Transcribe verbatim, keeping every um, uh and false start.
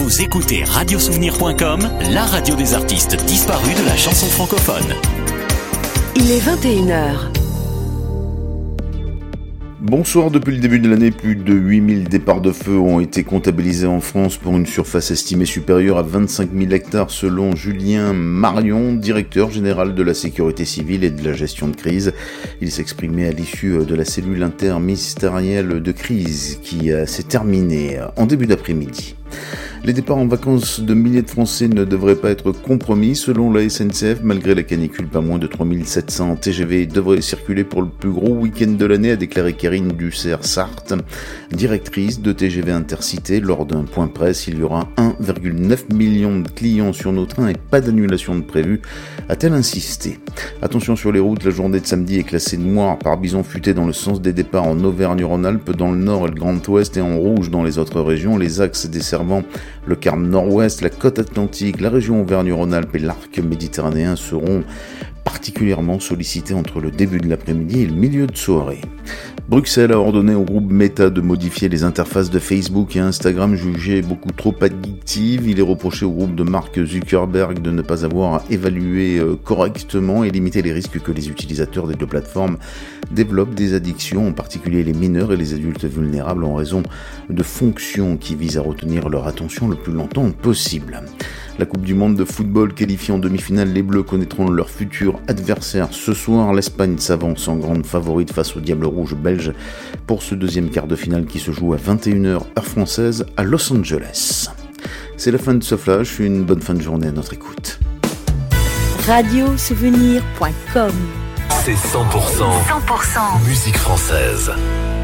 Vous écoutez radiosouvenir point com, la radio des artistes disparus de la chanson francophone. Il est vingt et une heures. Bonsoir, depuis le début de l'année, plus de huit mille départs de feu ont été comptabilisés en France pour une surface estimée supérieure à vingt-cinq mille hectares selon Julien Marion, directeur général de la sécurité civile et de la gestion de crise. Il s'exprimait à l'issue de la cellule interministérielle de crise qui s'est terminée en début d'après-midi. Les départs en vacances de milliers de Français ne devraient pas être compromis. Selon la S N C F, malgré la canicule, pas moins de trois mille sept cents T G V devraient circuler pour le plus gros week-end de l'année, a déclaré Karine Ducer-Sarthe, directrice de T G V Intercité. Lors d'un point presse, il y aura un virgule neuf million de clients sur nos trains et pas d'annulation de prévu, a-t-elle insisté. Attention sur les routes, la journée de samedi est classée noire par bison futé dans le sens des départs en Auvergne-Rhône-Alpes, dans le nord et le Grand Ouest, et en rouge dans les autres régions. Les axes desservant le quart nord-ouest, la côte atlantique, la région Auvergne-Rhône-Alpes et l'arc méditerranéen seront particulièrement sollicités entre le début de l'après-midi et le milieu de soirée. Bruxelles a ordonné au groupe Meta de modifier les interfaces de Facebook et Instagram jugées beaucoup trop addictives. Il est reproché au groupe de Mark Zuckerberg de ne pas avoir évalué correctement et limité les risques que les utilisateurs des deux plateformes développent des addictions, en particulier les mineurs et les adultes vulnérables, en raison de fonctions qui visent à retenir leur attention le plus longtemps possible. La Coupe du Monde de football qualifiée en demi-finale, les Bleus connaîtront leur futur adversaire ce soir. L'Espagne s'avance en grande favorite face aux Diables Rouges belges pour ce deuxième quart de finale qui se joue à vingt et une heures heure française à Los Angeles. C'est la fin de ce flash, une bonne fin de journée à notre écoute. radiosouvenir point com. C'est cent pour cent, cent pour cent musique française.